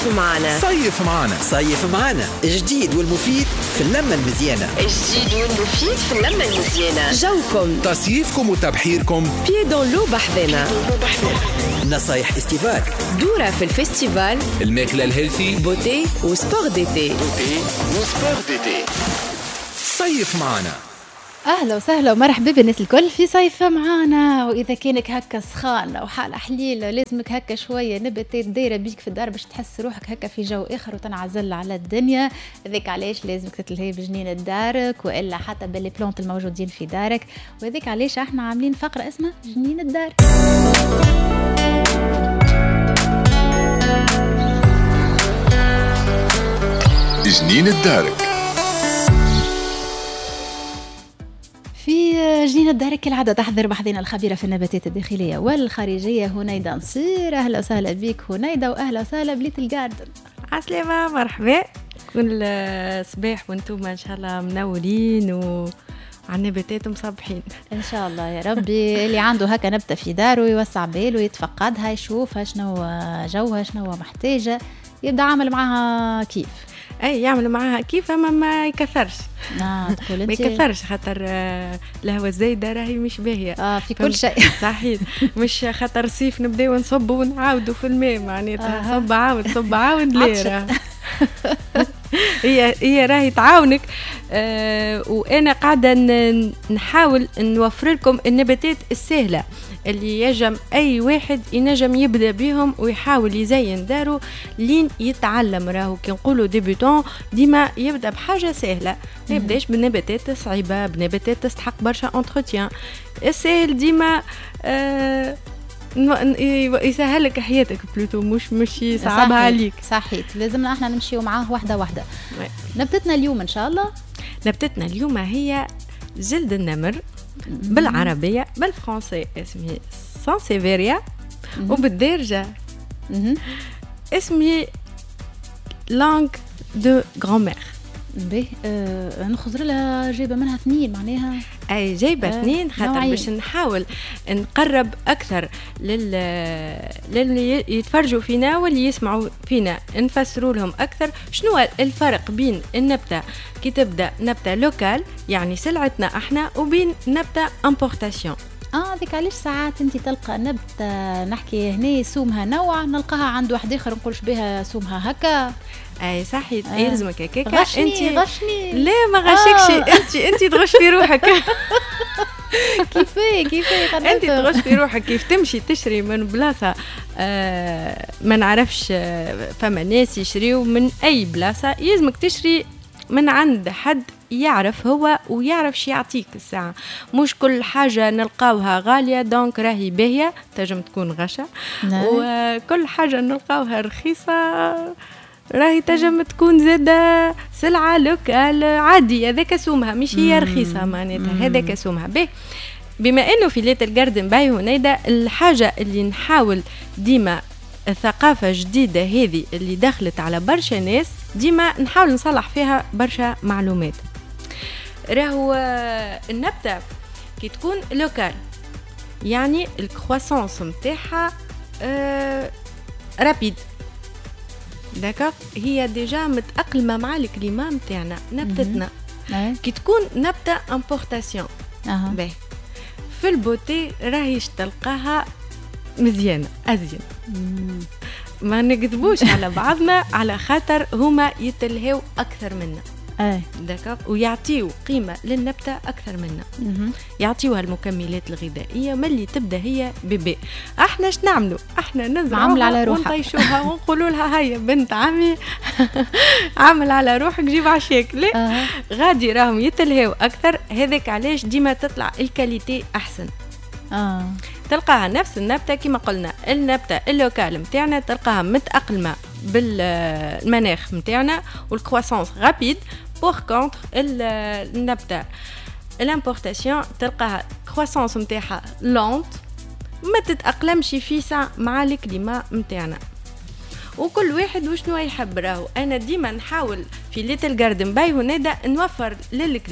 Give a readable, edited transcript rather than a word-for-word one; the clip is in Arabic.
صيف معنا. صيف معنا. صيف معنا، جديد والمفيد في اللمة المزيانة. جديد والمفيد في اللمة المزيانة. جوكم، تصيفكم وتبحيركم بيي دون لو بحذنا. نصايح استيفال، دورة في الفستيفال، الماكلة الهيلثي، بوتي وسبور ديتي. صيف معنا. أهلا وسهلا ومرحبا بالناس الكل في صيفة معانا. وإذا كانك هكا سخان وحالة حليلة لازمك هكا شوية نبتات دايرة بيك في الدار باش تحس روحك هكا في جو آخر وتنعزل على الدنيا. ذيك علاش لازمك تتلهي بجنينة دارك وإلا حتى باللي بلانت الموجودين في دارك. وذيك علاش احنا عاملين فقرة اسمها جنينة دارك. جنينة دارك. في جنينة دارك كالعادة تحضر بحضنا الخبيرة في النباتات الداخلية والخارجية هنيدة نصير. أهلا وسهلا بيك هنيدة، وأهلا وسهلا بليتل جاردن. عسلامة، مرحبا. كل صباح وانتم إن شاء الله منورين وعلى النباتات مصبحين إن شاء الله يا ربي. اللي عنده هكا نبتة في داره يوسع باله يتفقدها يشوفها شنو جوها شنو محتاجة يبدأ عمل معها كيف. اي يعمل معها كيف، اما ما يكثرش. تقول ما انت يكثرش خاطر الهواء الزايده راهي مش باهيه في كل شيء. صحيح، مش خاطر صيف نبداو نصبوا ونعاودوا في الماء معناتها صب عاود لا هي راهي تعاونك. وانا قاعده نحاول نوفر لكم النباتات السهله اللي يجم اي واحد ينجم يبدا بهم ويحاول يزين داره لين يتعلم. راهو كي نقولوا ديبيوتون ديما يبدا بحاجه سهله، ما يبداش بالنباتات صعيبه، بنباتات تستحق برشا انتروتيان. السهل ديما يسهل لك حياتك بلوتو، مش يصعبها عليك. صحيح، لازمنا احنا نمشيو معاه واحده نبتتنا اليوم ان شاء الله. نبتتنا اليوم هي جلد النمر، بالعربيه بالفرنسي اسمه سانسيفيريا، وبالدارجه اسمه لانغ دو غرامير. به نخزر لها جايبه منها 2 معناها. اي جايبه 2 خاطر باش نحاول نقرب اكثر للي يتفرجوا فينا واللي يسمعوا فينا، نفسروا لهم اكثر شنو الفرق بين النبته كي تبدا نبته لوكال يعني سلعتنا احنا وبين نبته امبورتاسيون. ذيك علاش ساعات انت تلقى نبته نحكي هنا سومها نوع نلقاها عند واحد اخر نقولش بها سومها هكا. اي صحيح، يلزمك هكاكا. غشني لا ما غشكش. انت تغش في روحك. كيفاه انت تغش في روحك. كيف تمشي تشري من بلاصه ما نعرفش، فما ناس يشريوا من اي بلاصه، يلزمك تشري من عند حد يعرف هو ويعرف شي يعطيك الساعة. مش كل حاجة نلقاوها غالية دونك راهي باهية، تنجم تكون غشة. وكل حاجة نلقاوها رخيصة راهي تنجم تكون زادة سلعة لوكال عادي. هذاك سومها مش هي رخيصة معناتها، هذاك سومها باهي. بما انه في ليتل جاردن باي هنيدا الحاجة اللي نحاول ديما الثقافة جديدة هذه اللي دخلت على برشا ناس ديما نحاول نصلح فيها برشا معلومات. راهو النبتة كي تكون لوكال يعني الكرواسونس متاعها رابيد، داكا هي ديجا متأقلمة مع الكليما متاعنا نبتتنا. كي تكون نبتة امبورتاسيون باهي في البوتي راهيش تلقاها مزيانة أزين. ما نكذبوش على بعضنا على خاطر هما يتلهوا أكثر منا. داكا ويعطيو قيمة للنبتة أكثر منا. يعطيوها المكملات الغذائية ملي تبدأ هي بيبي. احنا اش نعملوا؟ احنا نزرعوها ونطيشوها ونقولوا لها هيا بنت عمي عمل على روحك جيب عشاك. لا غادي راهم يتلهوا أكثر. هذاك علاش ديما تطلع الكاليتي أحسن. تلقاها نفس النبتة كما قلنا، النبتة اللوكال متاعنا تلقاها متأقلمة بالمناخ متاعنا والكرواسونس رابيد. بور كونتر النبتة الامبورتاسيون تلقاها كرواسونس متاعها لونت، ما تتأقلمش فيسا مع الكليما متاعنا. وكل واحد وشنو يحب. راهو انا ديما نحاول في ليتل جاردن باي هنادا نوفر